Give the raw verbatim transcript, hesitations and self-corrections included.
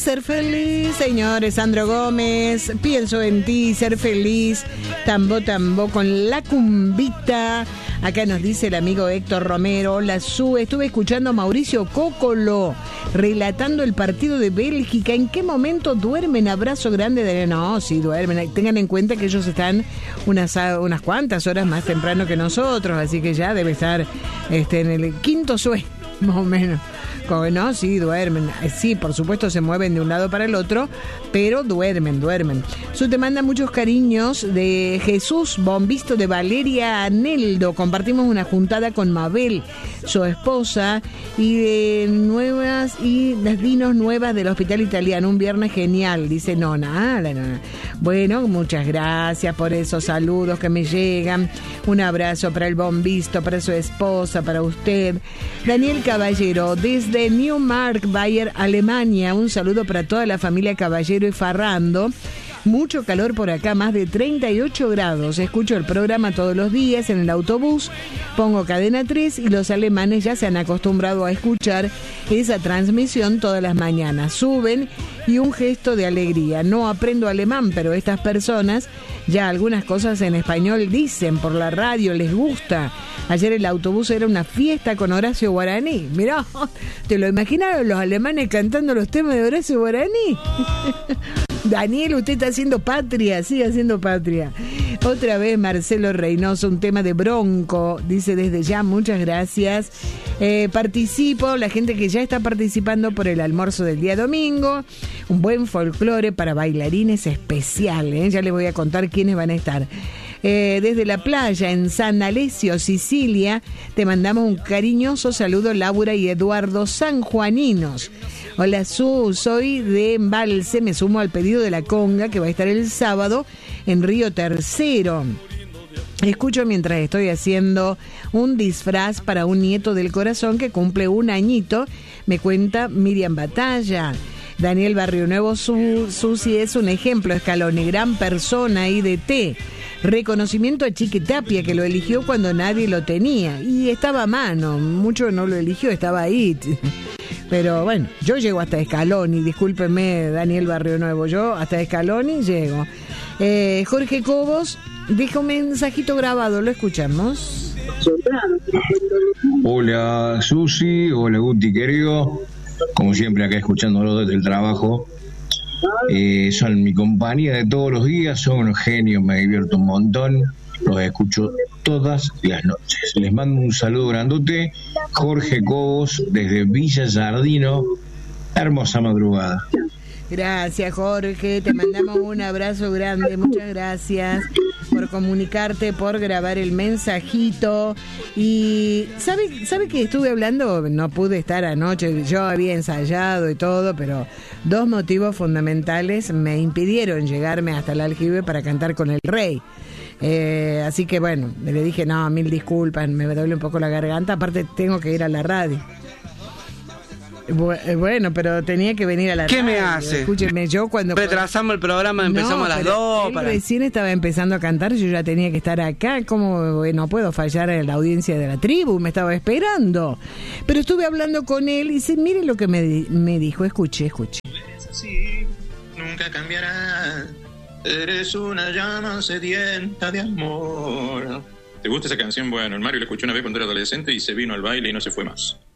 ser feliz, señores. Sandro Gómez, pienso en ti, ser feliz. Tambo, tambo, con la cumbita. Acá nos dice el amigo Héctor Romero. Hola, Su. Estuve escuchando a Mauricio Cocolo relatando el partido de Bélgica. ¿En qué momento duermen? Abrazo grande de... No, sí, duermen. Tengan en cuenta que ellos están unas, unas cuantas horas más temprano que nosotros, así que ya debe estar este, en el quinto sueño, más o menos. Como no, sí, duermen. Sí, por supuesto se mueven de un lado para el otro, pero duermen, duermen. Su te manda muchos cariños de Jesús Bombisto de Valeria Aneldo. Compartimos una juntada con Mabel, su esposa, y de nuevas y las dinos nuevas del Hospital Italiano. Un viernes genial, dice Nona. Ah, la nona. Bueno, muchas gracias por esos saludos que me llegan. Un abrazo para el Bombisto, para su esposa, para usted. Daniel Caballero, desde de Neumark, Bayer, Alemania. Un saludo para toda la familia Caballero y Farrando. Mucho calor por acá, más de treinta y ocho grados. Escucho el programa todos los días en el autobús. Pongo cadena tres y los alemanes ya se han acostumbrado a escuchar esa transmisión todas las mañanas. Suben y un gesto de alegría. No aprendo alemán, pero estas personas ya algunas cosas en español dicen por la radio, les gusta. Ayer el autobús era una fiesta con Horacio Guaraní. Mirá, ¿te lo imaginaron los alemanes cantando los temas de Horacio Guaraní? Daniel, usted está haciendo patria, sigue haciendo patria. Otra vez Marcelo Reynoso, un tema de Bronco, dice desde ya, muchas gracias. Eh, participo, la gente que ya está participando por el almuerzo del día domingo, un buen folclore para bailarines especiales, ¿eh? Ya les voy a contar quiénes van a estar. Eh, desde la playa en San Alessio, Sicilia, te mandamos un cariñoso saludo, Laura y Eduardo sanjuaninos. Hola, Su, soy de Embalse, me sumo al pedido de la conga que va a estar el sábado en Río Tercero. Escucho mientras estoy haciendo un disfraz para un nieto del corazón que cumple un añito, me cuenta Miriam Batalla. Daniel Barrio Nuevo, Su, Susi es un ejemplo, Scaloni, gran persona, I D T. Reconocimiento a Chiqui Tapia, que lo eligió cuando nadie lo tenía. Y estaba a mano, mucho no lo eligió, estaba ahí. Pero bueno, yo llego hasta Scaloni, discúlpeme Daniel Barrio Nuevo, yo hasta Scaloni llego. Eh, Jorge Cobos, deja un mensajito grabado, ¿lo escuchamos? Hola Susi, hola Guti querido, como siempre acá escuchándolo desde el trabajo. Eh, son mi compañía de todos los días, son unos genios, me divierto un montón, los escucho todas las noches. Les mando un saludo grandote, Jorge Cobos desde Villa Sardino, hermosa madrugada. Gracias, Jorge, te mandamos un abrazo grande, muchas gracias por comunicarte, por grabar el mensajito. Y ¿sabe, sabe que estuve hablando? No pude estar anoche, yo había ensayado y todo, pero dos motivos fundamentales me impidieron llegarme hasta el aljibe para cantar con el rey. Eh, así que bueno, le dije, no, mil disculpas, me duele un poco la garganta, aparte tengo que ir a la radio. Bueno, pero tenía que venir a la ¿Qué radio. me hace? Escúcheme, yo cuando... Retrasamos el programa, empezamos no, a las pero dos. Él para... recién estaba empezando a cantar, yo ya tenía que estar acá. ¿Cómo no puedo fallar en la audiencia de la tribu? Me estaba esperando. Pero estuve hablando con él y dice, mire lo que me, me dijo, escuche, escuche. Eres así, nunca cambiarás. Eres una llama sedienta de amor. ¿Te gusta esa canción? Bueno, el Mario la escuchó una vez cuando era adolescente y se vino al baile y no se fue más.